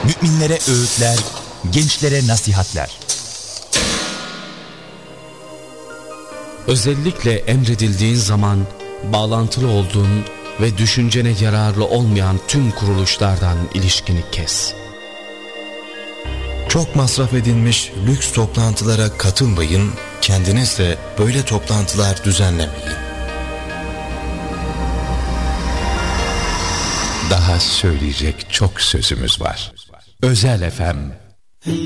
Müminlere öğütler, gençlere nasihatler. Özellikle emredildiğin zaman bağlantılı olduğun ve düşüncene yararlı olmayan tüm kuruluşlardan ilişkini kes. Çok masraf edilmiş lüks toplantılara katılmayın, kendiniz de böyle toplantılar düzenlemeyin. Daha söyleyecek çok sözümüz var. Özel FM